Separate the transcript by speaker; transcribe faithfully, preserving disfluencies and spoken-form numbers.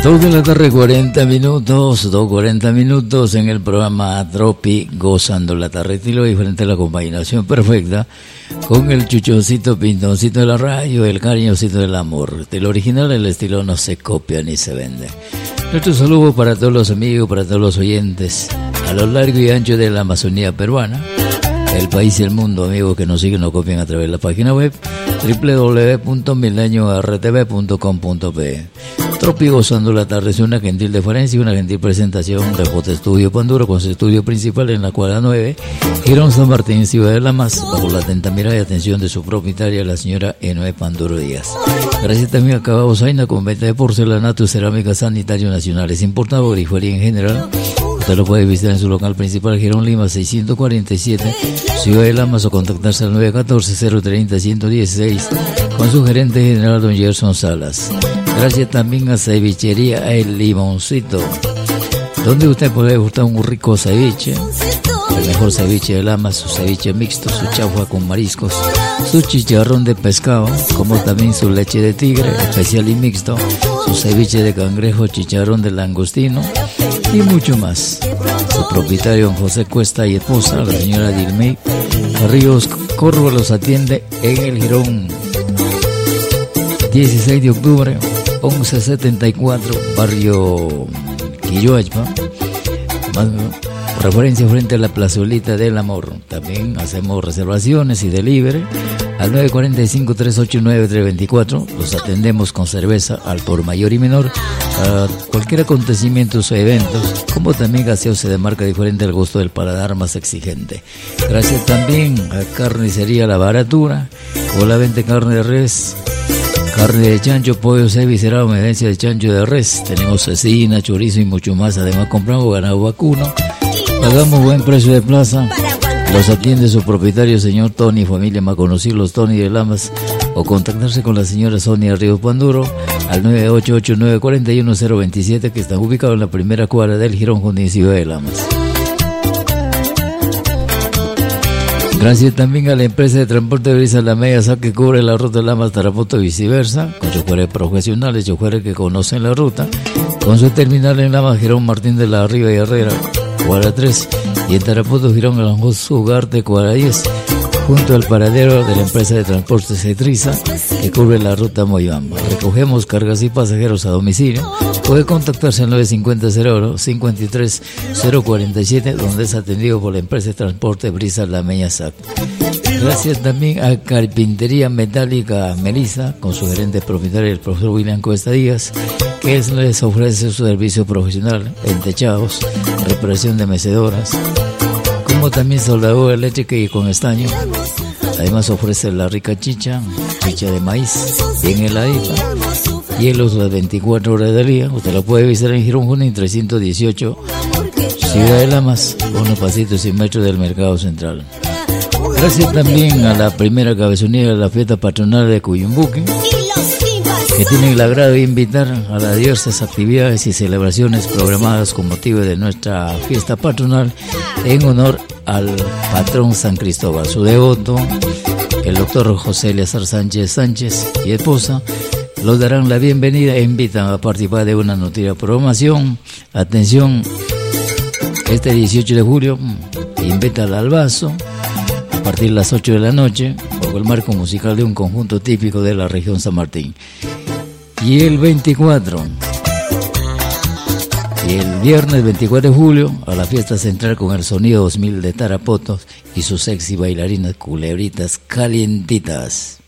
Speaker 1: dos de la tarde, cuarenta minutos, dos cuarenta minutos en el programa Tropi, gozando la tarde, estilo diferente, la combinación perfecta con el chuchoncito, pintoncito de la radio, el cariñosito del amor. El original, el estilo no se copia ni se vende. Nuestro saludo para todos los amigos, para todos los oyentes a lo largo y ancho de la Amazonía peruana, el país y el mundo, amigos que nos siguen, nos copian a través de la página web doble u doble u doble u punto milenio r t v punto com punto p. Tropi, gozando la tarde, es una gentil deferencia y una gentil presentación de Fotoestudio Panduro, con su estudio principal en la cuadra nueve, Girón San Martín, Ciudad de La Mas, bajo la atenta mirada y atención de su propietaria, la señora Enoe Panduro Díaz. Gracias también a Cabao Zaina, con venta de porcelanato y cerámica sanitario nacionales, importado, grifería en general. Usted lo puede visitar en su local principal, Girón Lima seiscientos cuarenta y siete, Ciudad de La Mas, o contactarse al nueve uno cuatro, cero tres cero, uno uno uno seis con su gerente general, don Gerson Salas. Gracias también a Cevichería El Limoncito, donde usted puede gustar un rico ceviche, el mejor ceviche de Lamas, su ceviche mixto, su chaufa con mariscos, su chicharrón de pescado, como también su leche de tigre, especial y mixto, su ceviche de cangrejo, chicharrón de langostino y mucho más. Su propietario, don José Cuesta, y esposa, la señora Dilmey Ríos Corvo, los atiende en el Girón dieciséis de octubre, once setenta y cuatro, barrio Quilloachpa, referencia frente a la plazolita del amor. También hacemos reservaciones y delivery al nueve cuatro cinco, tres ocho nueve, tres dos cuatro. Los atendemos con cerveza al por mayor y menor a cualquier acontecimiento o eventos, como también gaseosa de marca diferente al gusto del paladar más exigente. Gracias también a Carnicería La Baratura, o la venta carne de res, carne de chancho, pollo, cebo y cerrado, medencia de chancho de res. Tenemos cecina, chorizo y mucho más. Además compramos ganado vacuno, pagamos buen precio de plaza. Los atiende su propietario, señor Tony, familia más conocido, los Tony de Lamas, o contactarse con la señora Sonia Ríos Panduro al nueve ocho ocho nueve cuatro uno cero dos siete, que están ubicados en la primera cuadra del Girón Junín, Ciudad de Lamas. Gracias también a la empresa de transporte de Brisa La Media, que cubre la ruta de Lamas, Tarapoto y viceversa, con choferes profesionales, choferes que conocen la ruta, con su terminal en Lamas, Girón Martín de la Riva y Herrera, cuadra tres, y en Tarapoto, Girón Alanjos Ugarte, cuadra diez, junto al paradero de la empresa de transporte Cetriza, que cubre la ruta Moyobamba. Recogemos cargas y pasajeros a domicilio. Puede contactarse al nueve cinco cero, cinco tres cero cuatro siete, donde es atendido por la empresa de transporte Brisa La Meña S A C. Gracias también a Carpintería Metálica Melissa, con su gerente propietario, el profesor William Cuesta Díaz, que les ofrece su servicio profesional en techados, reparación de mecedoras, como también soldadura eléctrica y con estaño. Además ofrece la rica chicha, chicha de maíz, bien heladita, hielos las veinticuatro horas del día. Usted la puede visitar en Girón Junín trescientos dieciocho, Ciudad de Lamas, unos pasitos y metros del Mercado Central. Gracias también a la primera cabezonía de la fiesta patronal de Cuyumbuque, que tiene el agrado de invitar a las diversas actividades y celebraciones programadas con motivo de nuestra fiesta patronal en honor al patrón San Cristóbal. Su devoto, el doctor José Eleazar Sánchez Sánchez y esposa, los darán la bienvenida e invitan a participar de una nutrida programación. Atención, este dieciocho de julio invita al Albazo a partir de las ocho de la noche, bajo el marco musical de un conjunto típico de la región San Martín. Y el veinticuatro, y el viernes veinticuatro de julio, a la fiesta central con el sonido dos mil de Tarapoto y sus sexy bailarinas culebritas calientitas.